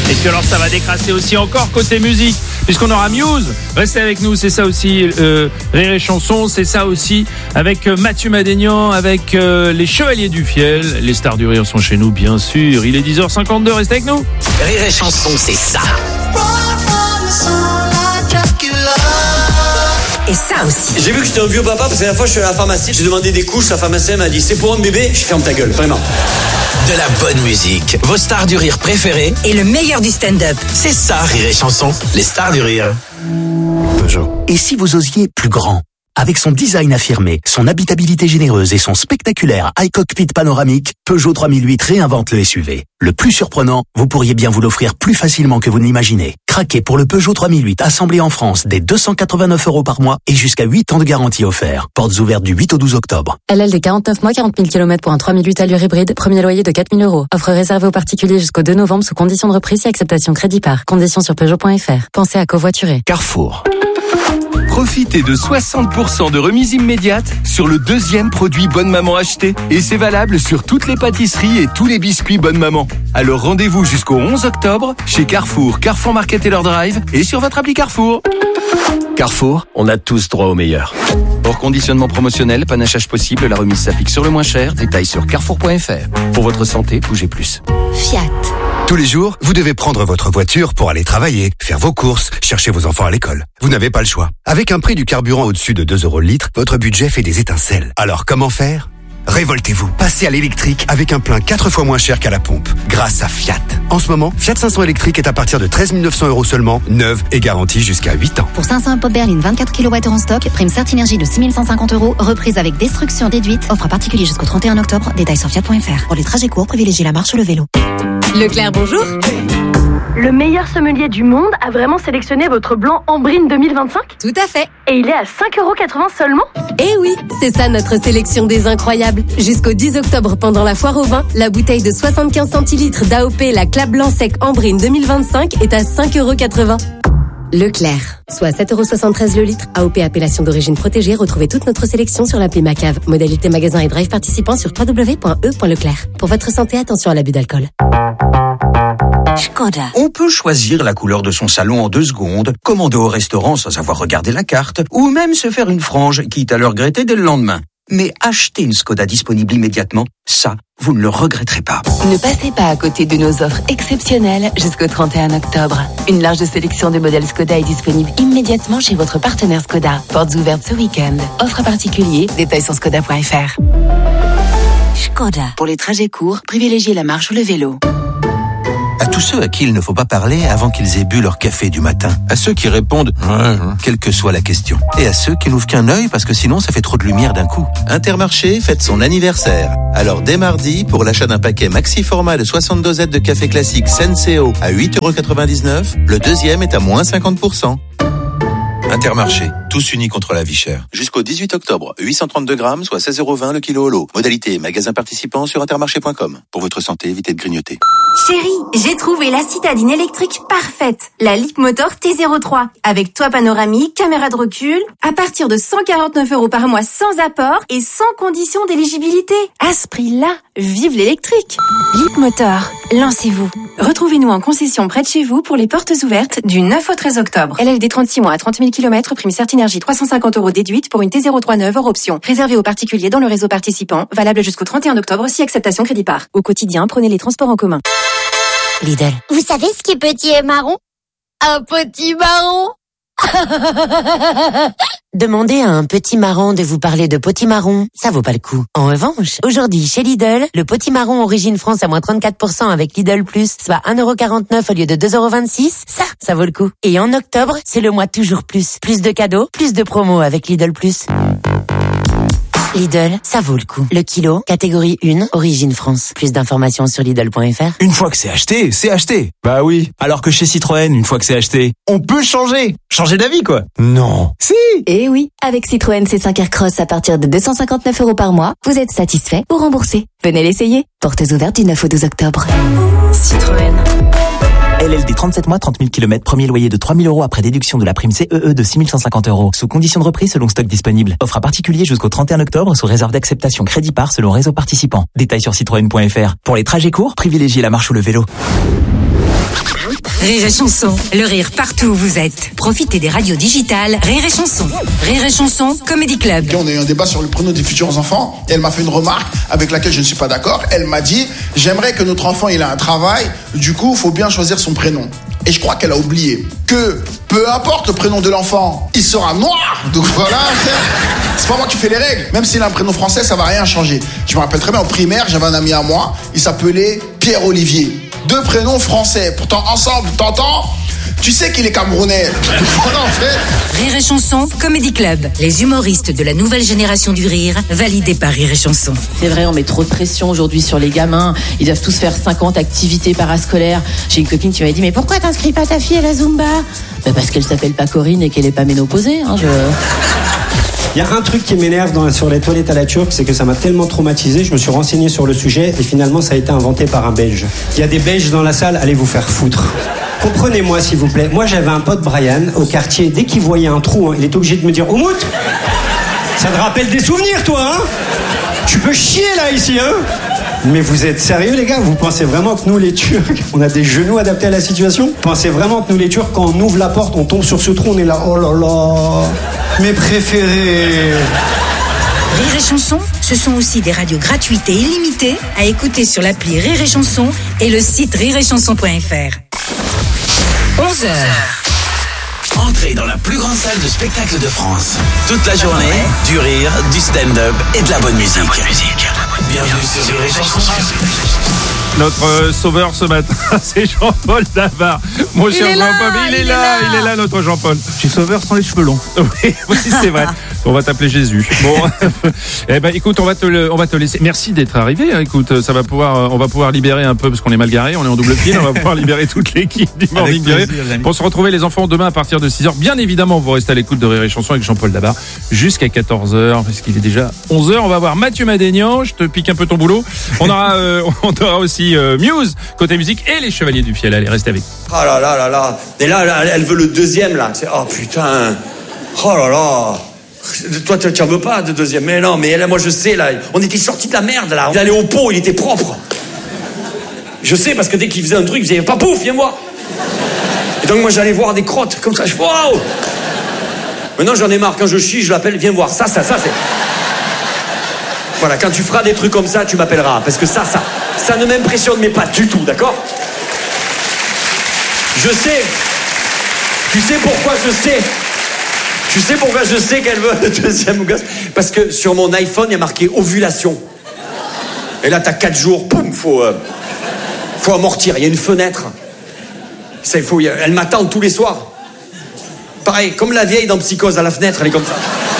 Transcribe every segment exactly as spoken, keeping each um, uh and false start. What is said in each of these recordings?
Et puis alors ça va décrasser aussi encore côté musique, puisqu'on aura Muse. Restez avec nous, c'est ça aussi euh, Rire et Chanson, c'est ça aussi avec euh, Mathieu Madénian, avec euh, les Chevaliers du Fiel. Les stars du rire sont chez nous, bien sûr. Il est dix heures cinquante-deux, restez avec nous. Rire et Chanson, c'est ça. Et ça aussi. J'ai vu que j'étais un vieux papa parce que la fois je suis à la pharmacie, j'ai demandé des couches, la pharmacienne m'a dit c'est pour un bébé, je ferme ta gueule, vraiment. De la bonne musique, vos stars du rire préférées. Et le meilleur du stand-up. C'est ça, Rire et Chanson, les stars du rire. Peugeot. Et si vous osiez plus grand ? Avec son design affirmé, son habitabilité généreuse et son spectaculaire high cockpit panoramique, Peugeot trois mille huit réinvente le S U V. Le plus surprenant, vous pourriez bien vous l'offrir plus facilement que vous ne l'imaginez. Craquez pour le Peugeot trois mille huit assemblé en France dès deux cent quatre-vingt-neuf euros par mois et jusqu'à huit ans de garantie offert. Portes ouvertes du huit au douze octobre. L L D quarante-neuf mois, quarante mille kilomètres pour un trois mille huit allure hybride, premier loyer de quatre mille euros. Offre réservée aux particuliers jusqu'au deux novembre sous conditions de reprise et acceptation crédit par. Conditions sur Peugeot point F R. Pensez à covoiturer. Carrefour. Profitez de soixante pour cent de remise immédiate sur le deuxième produit Bonne Maman acheté. Et c'est valable sur toutes les pâtisseries et tous les biscuits Bonne Maman. Alors rendez-vous jusqu'au onze octobre chez Carrefour, Carrefour Market et leur drive et sur votre appli Carrefour. Carrefour, on a tous droit au meilleur. Hors conditionnement promotionnel, panachage possible, la remise s'applique sur le moins cher. Détails sur carrefour point F R. Pour votre santé, bougez plus. Fiat. Tous les jours, vous devez prendre votre voiture pour aller travailler, faire vos courses, chercher vos enfants à l'école. Vous n'avez pas le choix. Avec un prix du carburant au-dessus de deux euros le litre, votre budget fait des étincelles. Alors comment faire ? Révoltez-vous. Passez à l'électrique avec un plein quatre fois moins cher qu'à la pompe. Grâce à Fiat. En ce moment, Fiat cinq cents électrique est à partir de treize mille neuf cents euros seulement, neuve et garantie jusqu'à huit ans. Pour cinq cents pop berline vingt-quatre kilowattheures en stock, prime Certinergie de six mille cent cinquante euros, reprise avec destruction déduite. Offre à particulier jusqu'au trente et un octobre. Détails sur fiat point F R. Pour les trajets courts, privilégiez la marche ou le vélo. Leclerc, bonjour. Le meilleur sommelier du monde a vraiment sélectionné votre blanc Ambrine deux mille vingt-cinq ? Tout à fait. Et il est à cinq euros quatre-vingts seulement ? Eh oui, c'est ça notre sélection des incroyables. Jusqu'au dix octobre, pendant la foire au vin, la bouteille de soixante-quinze centilitres d'A O P, la Clap Blanc Sec Ambrine deux mille vingt-cinq est à cinq euros quatre-vingts. Leclerc, soit sept euros soixante-treize le litre. A O P appellation d'origine protégée. Retrouvez toute notre sélection sur l'appli Macave. Modalité magasin et drive participant sur w w w point e point leclerc. Pour votre santé, attention à l'abus d'alcool. Škoda. On peut choisir la couleur de son salon en deux secondes, commander au restaurant sans avoir regardé la carte, ou même se faire une frange, quitte à le regretter dès le lendemain. Mais acheter une Škoda disponible immédiatement, ça, vous ne le regretterez pas. Ne passez pas à côté de nos offres exceptionnelles jusqu'au trente et un octobre. Une large sélection de modèles Škoda est disponible immédiatement chez votre partenaire Škoda. Portes ouvertes ce week-end. Offre particulier, détails sur Škoda point F R. Škoda. Pour les trajets courts, privilégiez la marche ou le vélo. À tous ceux à qui il ne faut pas parler avant qu'ils aient bu leur café du matin. À ceux qui répondent « quelle que soit la question ». Et à ceux qui n'ouvrent qu'un œil parce que sinon ça fait trop de lumière d'un coup. Intermarché fête son anniversaire. Alors dès mardi, pour l'achat d'un paquet maxi format de soixante dosettes de café classique Senseo à huit euros quatre-vingt-dix-neuf, le deuxième est à moins cinquante pour cent. Intermarché, tous unis contre la vie chère. Jusqu'au dix-huit octobre, huit cent trente-deux grammes, soit seize euros vingt le kilo au lot. Modalité magasin participant sur intermarché point com. Pour votre santé, évitez de grignoter. Chérie, j'ai trouvé la citadine électrique parfaite. La Leapmotor T zéro trois. Avec toit panoramique, caméra de recul, à partir de cent quarante-neuf euros par mois sans apport et sans condition d'éligibilité. À ce prix-là, vive l'électrique. Leapmotor, lancez-vous. Retrouvez-nous en concession près de chez vous pour les portes ouvertes du neuf au treize octobre. L L D trente-six mois à trente mille kilomètres, prime Certinergie trois cent cinquante euros déduite pour une T zéro trois neuve hors option. Réservé aux particuliers dans le réseau participant, valable jusqu'au trente et un octobre si acceptation crédit par. Au quotidien, prenez les transports en commun. Lidl. Vous savez ce qui est petit et marron ? Un petit marron. Demandez à un petit marron de vous parler de potimarron, ça vaut pas le coup. En revanche, aujourd'hui chez Lidl, le potimarron origine France à moins trente-quatre pour cent avec Lidl Plus, soit un euro quarante-neuf au lieu de deux euros vingt-six, ça, ça vaut le coup. Et en octobre, c'est le mois toujours plus. Plus de cadeaux, plus de promos avec Lidl Plus. Lidl, ça vaut le coup. Le kilo, catégorie un, origine France. Plus d'informations sur Lidl point F R. Une fois que c'est acheté, c'est acheté. Bah oui. Alors que chez Citroën, une fois que c'est acheté, on peut changer. Changer d'avis, quoi. Non. Si. Eh oui. Avec Citroën C cinq Aircross à partir de deux cent cinquante-neuf euros par mois, vous êtes satisfait ou remboursé. Venez l'essayer. Portes ouvertes du neuf au douze octobre. Citroën. L L D trente-sept mois, trente mille kilomètres, premier loyer de trois mille euros après déduction de la prime C E E de six mille cent cinquante euros. Sous condition de reprise selon stock disponible. Offre à particulier jusqu'au trente et un octobre sous réserve d'acceptation crédit par selon réseau participant. Détails sur citroën point F R. Pour les trajets courts, privilégiez la marche ou le vélo. Rire et chanson, le rire partout où vous êtes. Profitez des radios digitales Rire et chanson. Rire et chanson, Comedy Club. On a eu un débat sur le prénom des futurs enfants. Et elle m'a fait une remarque avec laquelle je ne suis pas d'accord. Elle m'a dit, j'aimerais que notre enfant il ait un travail. Du coup, il faut bien choisir son prénom. Et je crois qu'elle a oublié que peu importe le prénom de l'enfant, il sera noir. Donc voilà, c'est pas moi qui fais les règles. Même s'il a un prénom français, ça va rien changer. Je me rappelle très bien, en primaire, j'avais un ami à moi, il s'appelait Pierre-Olivier. Deux prénoms français. Pourtant, ensemble, t'entends ? Tu sais qu'il est camerounais. Voilà, en fait. Rire et chanson, Comedy Club. Les humoristes de la nouvelle génération du rire, validés par Rire et chanson. C'est vrai, on met trop de pression aujourd'hui sur les gamins. Ils doivent tous faire cinquante activités parascolaires. J'ai une copine qui m'avait dit, mais pourquoi t'inscris pas ta fille à la Zumba ? Bah parce qu'elle s'appelle pas Corinne et qu'elle est pas ménopausée. Hein, je... Il y a un truc qui m'énerve dans, sur les toilettes à la turque, c'est que ça m'a tellement traumatisé, je me suis renseigné sur le sujet et finalement ça a été inventé par un Belge. Il y a des Belges dans la salle, allez vous faire foutre. Comprenez-moi s'il vous plaît, moi j'avais un pote Brian au quartier, dès qu'il voyait un trou, hein, il était obligé de me dire « Oumout, ça te rappelle des souvenirs toi, hein ? Tu peux chier là ici, hein ?» Mais vous êtes sérieux les gars ? Vous pensez vraiment que nous les Turcs, on a des genoux adaptés à la situation ? Vous pensez vraiment que nous les Turcs, quand on ouvre la porte, on tombe sur ce trou, on est là, oh là là, mes préférés. Rire et chanson, ce sont aussi des radios gratuites et illimitées à écouter sur l'appli Rire et chanson et le site rire et chanson point f r. onze heures. Entrez dans la plus grande salle de spectacle de France. Toute la journée, du rire, du stand-up et de la bonne musique. Bienvenue sur Rire et chanson. Notre euh, sauveur ce matin, c'est Jean-Paul Davard. Mon il cher est Jean-Paul, là, il, il est est là, là. il est là, notre Jean-Paul. Je suis sauveur sans les cheveux longs. Oui, oui, c'est vrai. On va t'appeler Jésus. Bon, eh ben, écoute, on va te, le, on va te laisser. Merci d'être arrivé. Écoute, ça va pouvoir, on va pouvoir libérer un peu parce qu'on est mal garé, on est en double fil. On va pouvoir libérer toute l'équipe du Morning Biré pour se retrouver les enfants demain à partir de six heures. Bien évidemment, vous restez à l'écoute de Rire et Chanson avec Jean-Paul Davard jusqu'à quatorze heures parce qu'il est déjà onze heures. On va voir Mathieu Madénian. Je te pique un peu ton boulot. On aura, euh, on aura aussi euh, Muse côté musique et les Chevaliers du Fiel. Allez, restez avec. Oh là là là là. Et là, là elle veut le deuxième là. Oh putain. Oh là là. Toi, tu en veux pas de deuxième. Mais non, mais là, moi je sais là. On était sortis de la merde là. Il allait au pot, il était propre. Je sais parce que dès qu'il faisait un truc, il faisait pas pouf, viens voir. Et donc moi j'allais voir des crottes comme ça. Je waouh. Maintenant j'en ai marre. Quand je chie, je l'appelle, viens voir. Ça, ça, ça, c'est. Voilà, quand tu feras des trucs comme ça, tu m'appelleras. Parce que ça, ça, ça ne m'impressionne mais pas du tout, d'accord ? Je sais. Tu sais pourquoi je sais ? Tu sais pourquoi je sais qu'elle veut le deuxième gosse ? Parce que sur mon iPhone, il y a marqué ovulation. Et là, t'as quatre jours, poum, faut, euh, faut amortir. Il y a une fenêtre. Ça, il faut, elle m'attend tous les soirs. Pareil, comme la vieille dans Psychose à la fenêtre, elle est comme ça.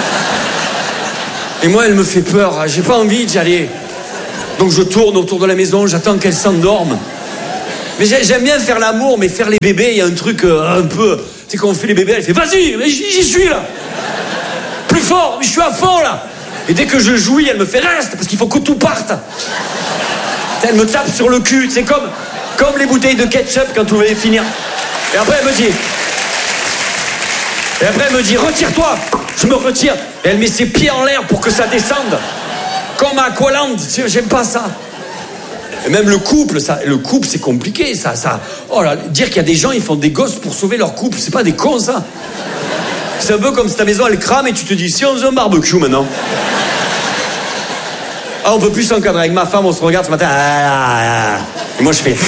Et moi, elle me fait peur. J'ai pas envie d'y aller. Donc je tourne autour de la maison, j'attends qu'elle s'endorme. Mais j'aime bien faire l'amour, mais faire les bébés, il y a un truc euh, un peu... Tu sais, quand on fait les bébés, elle fait « Vas-y, j'y suis, là !» Plus fort, je suis à fond, là. Et dès que je jouis, elle me fait « Reste, parce qu'il faut que tout parte !» Elle me tape sur le cul, c'est comme, comme les bouteilles de ketchup quand vous voulez finir. Et après, elle me dit... Et après, elle me dit « Retire-toi !» Je me retire. Et elle met ses pieds en l'air pour que ça descende. Comme à Aqualand, j'aime pas ça. Et même le couple, ça, le couple c'est compliqué, ça, ça. Oh là, dire qu'il y a des gens, ils font des gosses pour sauver leur couple, c'est pas des cons ça. C'est un peu comme si ta maison elle crame et tu te dis, si on faisait un barbecue maintenant. Ah, on peut plus s'encadrer. Avec ma femme, on se regarde ce matin. Et moi je fais.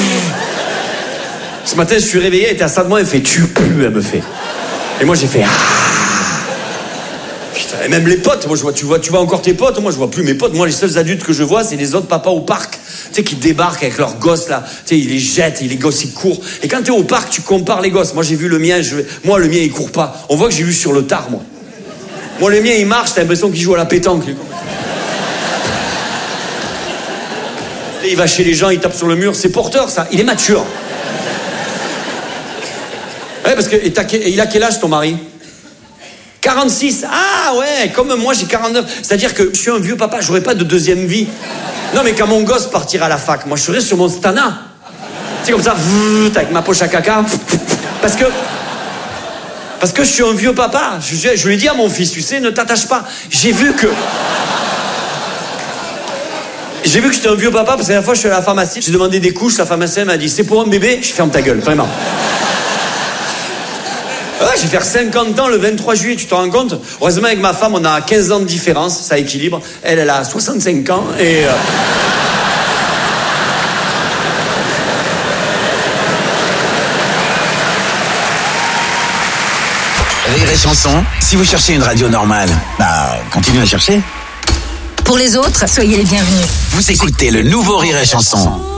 Ce matin, je suis réveillé, elle était à ça de moi, elle fait, tu pues, elle me fait. Et moi j'ai fait. Et même les potes, moi je vois, tu vois, tu vois encore tes potes, moi je vois plus mes potes. Moi les seuls adultes que je vois, c'est les autres papas au parc, tu sais, qui débarquent avec leurs gosses là, tu sais, ils les jettent, et les gosses ils courent. Et quand t'es au parc, tu compares les gosses. Moi j'ai vu le mien, je... moi le mien il court pas. On voit que j'ai vu sur le tard, moi. Moi le mien il marche, t'as l'impression qu'il joue à la pétanque. Et il va chez les gens, il tape sur le mur, c'est porteur ça, il est mature. Ouais, parce que et t'as... et il a quel âge ton mari ? quarante-six, ah ouais, comme moi j'ai quarante-neuf. C'est-à-dire que je suis un vieux papa, j'aurais pas de deuxième vie. Non mais quand mon gosse partira à la fac, moi je serai sur mon stana. C'est comme ça, avec ma poche à caca. Parce que... Parce que je suis un vieux papa. Je, je lui ai dit à mon fils, tu sais, ne t'attache pas. J'ai vu que... J'ai vu que j'étais un vieux papa parce que la dernière fois je suis à la pharmacie, j'ai demandé des couches, la pharmacienne m'a dit c'est pour un bébé, je ferme ta gueule, vraiment. Ouais, je vais faire cinquante ans le vingt-trois juillet, tu te rends compte? Heureusement avec ma femme on a quinze ans de différence, ça équilibre. Elle, elle a soixante-cinq ans et... Euh... Rire et chanson, si vous cherchez une radio normale, bah continuez à chercher. Pour les autres, soyez les bienvenus. Vous écoutez le nouveau Rire et chanson.